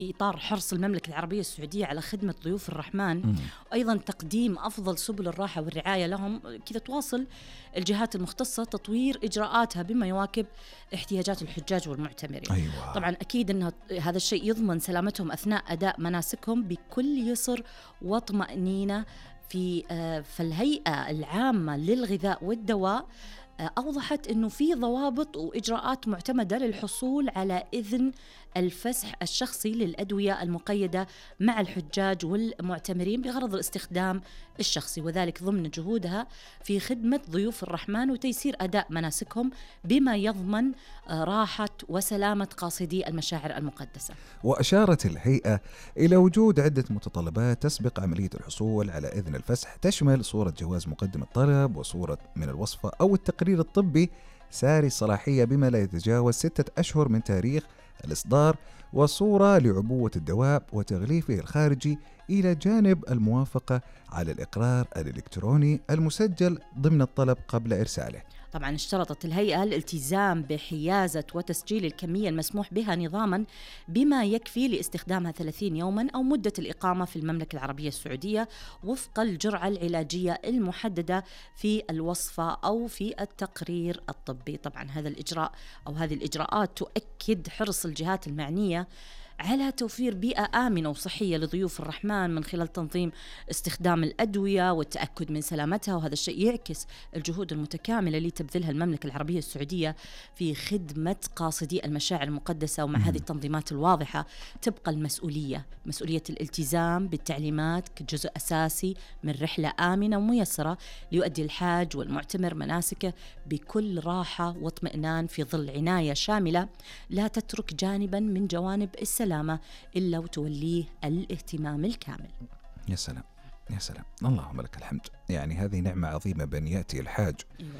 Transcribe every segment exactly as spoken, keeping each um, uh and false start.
إطار حرص المملكة العربية السعودية على خدمة ضيوف الرحمن مم. وأيضا تقديم أفضل سبل الراحة والرعاية لهم، كذا تواصل الجهات المختصة تطوير إجراءاتها بما يواكب احتياجات الحجاج والمعتمرين. أيوة. طبعا أكيد أن هذا الشيء يضمن سلامتهم أثناء أداء مناسكهم بكل يسر وطمأنينة. في فالهيئة العامة للغذاء والدواء أوضحت أنه في ضوابط وإجراءات معتمدة للحصول على إذن الفسح الشخصي للأدوية المقيدة مع الحجاج والمعتمرين بغرض الاستخدام الشخصي، وذلك ضمن جهودها في خدمة ضيوف الرحمن وتيسير أداء مناسكهم بما يضمن راحة وسلامة قاصدي المشاعر المقدسة. وأشارت الهيئة إلى وجود عدة متطلبات تسبق عملية الحصول على إذن الفسح، تشمل صورة جواز مقدم الطلب وصورة من الوصفة أو التقرير الطبي ساري الصلاحية بما لا يتجاوز ستة أشهر من تاريخ الإصدار، وصورة لعبوة الدواء وتغليفه الخارجي، إلى جانب الموافقة على الإقرار الإلكتروني المسجل ضمن الطلب قبل إرساله. طبعا اشترطت الهيئة الالتزام بحيازة وتسجيل الكمية المسموح بها نظاما بما يكفي لاستخدامها ثلاثين يوما أو مدة الإقامة في المملكة العربية السعودية وفق الجرعة العلاجية المحددة في الوصفة أو في التقرير الطبي. طبعا هذا الإجراء أو هذه الإجراءات تؤكد حرص الجهات المعنية على توفير بيئة آمنة وصحية لضيوف الرحمن من خلال تنظيم استخدام الأدوية والتأكد من سلامتها، وهذا الشيء يعكس الجهود المتكاملة اللي تبذلها المملكة العربية السعودية في خدمة قاصدي المشاعر المقدسة. ومع هذه التنظيمات الواضحة تبقى المسؤولية مسؤولية الالتزام بالتعليمات كجزء أساسي من رحلة آمنة وميسرة ليؤدي الحاج والمعتمر مناسكه بكل راحة واطمئنان في ظل عناية شاملة لا تترك جانبا من جوانب السلامة إلا وتوليه الاهتمام الكامل. يا سلام يا سلام، اللهم لك الحمد. يعني هذه نعمة عظيمة بأن يأتي الحاج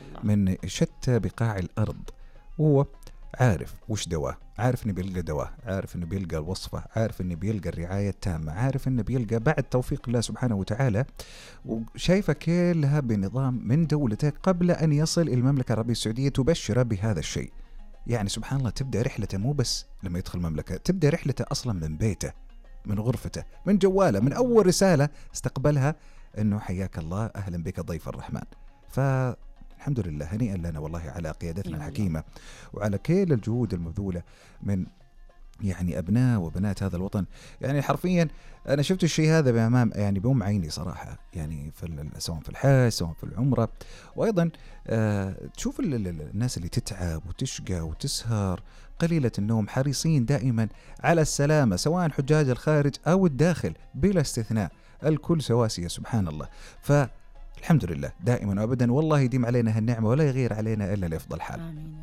من شتى بقاع الأرض وهو عارف وش دواه، عارف أنه بيلقى دواه، عارف أنه بيلقى الوصفة، عارف أنه بيلقى الرعاية التامة، عارف أنه بيلقى بعد توفيق الله سبحانه وتعالى، وشايفة كلها بنظام من دولته قبل أن يصل المملكة العربية السعودية تبشر بهذا الشيء. يعني سبحان الله تبدأ رحلته مو بس لما يدخل المملكة، تبدأ رحلته أصلا من بيته، من غرفته، من جواله، من أول رسالة استقبلها أنه حياك الله أهلا بك ضيف الرحمن. فالحمد لله هنيئا لنا والله على قيادتنا الحكيمة وعلى كل الجهود المبذولة من يعني أبناء وبنات هذا الوطن. يعني حرفيا أنا شفت الشيء هذا بأمام يعني بأم عيني صراحة، يعني في سواء في الحج سواء في العمرة، وأيضا آه تشوف الناس اللي تتعب وتشقى وتسهر قليلة النوم حريصين دائما على السلامة، سواء حجاج الخارج أو الداخل بلا استثناء، الكل سواسية سبحان الله. فالحمد لله دائما وأبدا، والله يديم علينا هالنعمة ولا يغير علينا إلا لأفضل حال. آمين.